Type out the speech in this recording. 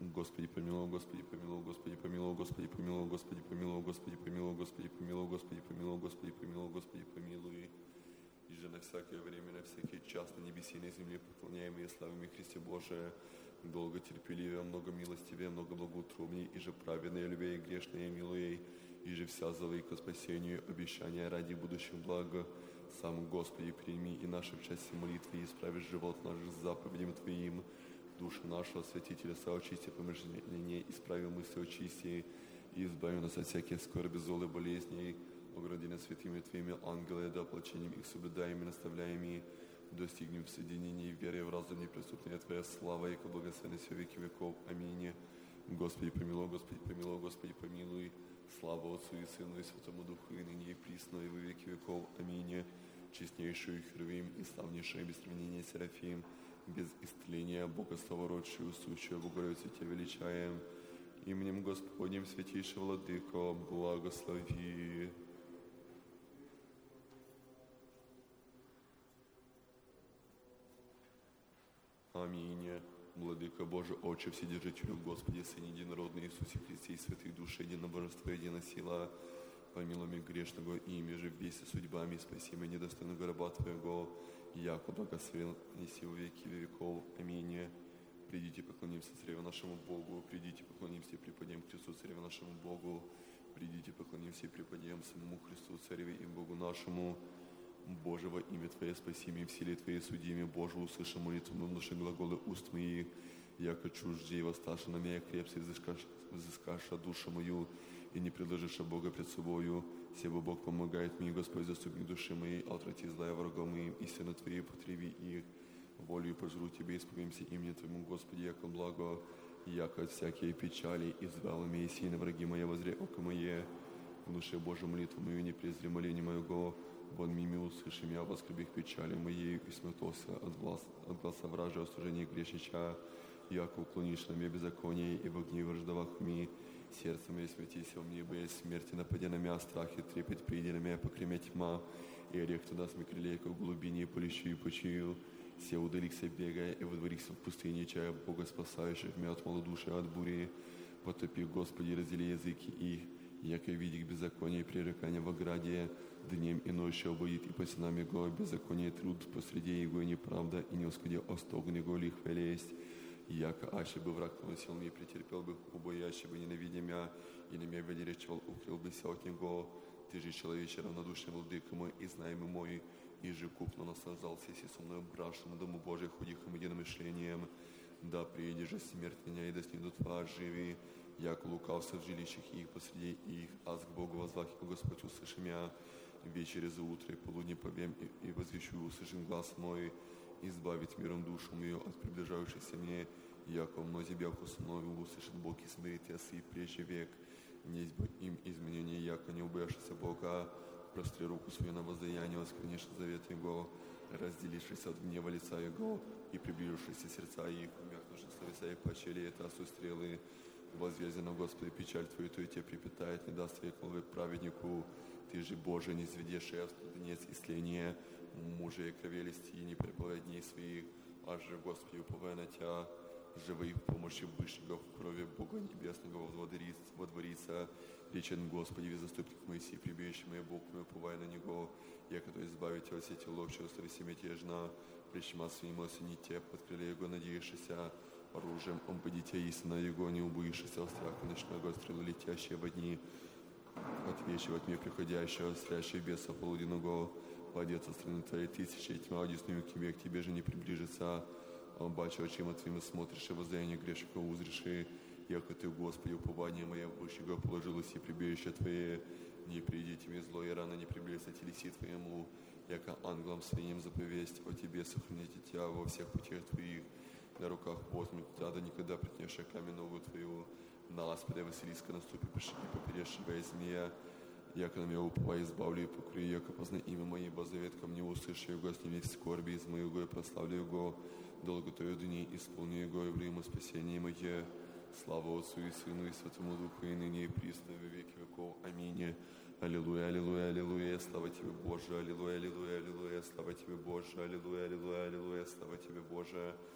Господи помилуй, Господи помилуй, Господи помилуй, Господи помилуй, Господи помилуй, Господи помилуй, Господи помилуй, Господи помилуй, Господи помилуй, Господи помилуй. И же на всякое время, на всякий час, на небеси и на земле поклоняемые славами Христе Божие, долго терпеливее, много милостивее, много благоутробней, и же праведное, любя и грешное, милуей, и же вся зовы ко спасению, обещания ради будущих блага. Сам, Господи, прими и наши в части молитвы, и исправишь живот наш с заповедям Твоим. Душу нашего святителя соочисти помышления, исправи мысли очисти, и избави нас от всяких скорби, зол и болезней. Огради нас святыми Твоими ангелы, да оплачением их соблюдаем и наставляем, достигнем в соединении веры в разум неприступная Твоя слава, и благословенность во веки веков. Аминь. Господи помилуй, Господи помилуй, Господи помилуй. Слава Отцу и Сыну и Святому Духу, и ныне и присно, и во веки веков. Аминь. Честнейшую Херувим и славнейшее без сравнения Серафим, без истления Бога славородшую, сущую Богородицу Тебя величаем. Именем Господним святейшего Владыко, благослови. Аминь. Владыка Божий, Отче, Вседержителю, Господи, Сын Единородный, Иисусе Христе, и Святые Души, едино Божество, едино сила, помилуй меня грешного, и ими же вместе судьбами, спаси меня недостойного раба Твоего, яко благословен неси во веки веков. Аминь. Придите, поклонимся Цареву нашему Богу, придите, поклонимся и преподем Христу, Цареву нашему Богу, придите, поклонимся и преподем самому Христу, Цареве и Богу нашему. Боже, во имя Твое спаси меня, в силе Твоей судими, Боже, услыши молитву мою, внуши глаголы уст моих, яко чуждей воссташа на меня, крепся взыскаша душу мою, и не предложишь Бога пред собою. Себо Бог помогает мне, Господь, заступник души моей, отврати злая врагом моим, истины Твоей потреби их. Волею пожру Тебе, исповемся имени Твоему, Господи, яко благо, яко от всякие печали, избавил меня, и на враги мои возре око мое. В душе Божию молитву мою не презри моление моего, вон мими услыши меня, воскребих печали моей, и смятался от гласа вражьего служения грешнича, яко уклонишь на меня беззаконие, и в гневе враждовах ми, сердце мое смятися у мне, боясь смерти, напади на меня, страхи трепет, приди на меня, покреме тьма, и орех туда сме крылей, как в глубине, полищу и почию, все удалихся бегая, и водворихся в пустыне, чая Бога спасающих меня от малодушия, от бури, потопи, Господи, раздели языки их, яко видик беззаконие и пререкание в ограде, днем и ночью обоит, и по стенам его беззаконие труд, посреди его неправда, и не усходи остогн его лихва лесть. Яко аще бы враг поносил мне, претерпел бы, убояще бы ненавидя мя, и на меня величивал, укрыл бы ся от него. Ты же, человече, равнодушный владыка мой, и знаемый мой, и же купно наслаждался, си со мною брашен на дому Божий, ходихом единомышлением. Да приедет же смерть меня, и да снидут вас живи, яко лукався в жилищах их посреди их, аз к Богу возвах, и Господь услыши меня, вечере за утро и полудне повем, и возвещу, услышим глаз мой, избавить миром душу мою от приближающихся мне, яко мнози бяху установил, услышит Бог и смирит ясы и прежде век, несть бы им изменение, яко не убоявшийся Бога, простри руку свою на воздаяние, воскренишь завет Его, разделившись от гнева лица Его и приближившись сердца их, умякнувши словеса и почели это осу стрелы, возвези на Господи печаль Твою, то и Тебе припитает, не даст век молвы праведнику. Ты же, Боже, не сведешь и остуднец исления, мужа и кровелести, не переплывай дней своих, аж же, Господи, уповая на Тебя, живы в помощи Вышнего в крови Бога Небесного водворится, речен Господи, весь заступник Моисей, прибежище мое, Бог мой, уповая на Него, яко то избавить Тебя от сети ловчего, совести мятежна, причма своим осенить Тебя, под крыле Его надеешься, оружием он подите истинно Его, не убоишься, страху ночного стрелы, летящие во дни, отвечивай от мира приходящего, стрящих бесов полуденного, владец от страны Твоей тысячи, и тьма одесную к Тебе, к Тебе же не приближится. Бачу очима Твоими смотришь, и воздаяние грешника узришь, яко Ты, Господи, упование мое в Божьего положилось и прибежище Твое, не придите мне зло, и рано не приблизится телеси Твоему, яко ангелам Своим заповесть о Тебе сохраните Тебя во всех путях Твоих, на руках возьмет Тебя, да никогда притнешь камень новую Твою, на аспида Василиска наступишь и поперешивая змея, яко на меня уповай, избавлю и покрою, яко познай имя Мое, ибо завет ко мне услыши Его, сними в скорби из моего, и прославлю Его, долго Твою дни исполню Его, и время спасения Мое. Слава Отцу и Сыну и Святому Духу, и ныне и присно, во веки веков. Аминь. Аллилуйя, аллилуйя, аллилуйя, слава Тебе, Боже, аллилуйя, аллилуйя, аллилуйя, слава Тебе, Боже, аллилуйя, аллилуйя, аллилуйя, слава Тебе, Боже.